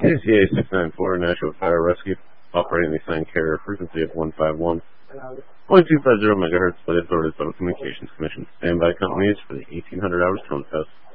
NCA 694, Nashua Fire Rescue, operating the assigned carrier frequency of 151.250 megahertz by the Florida Federal Communications Commission. Standby company is for the 1800 hours tone test.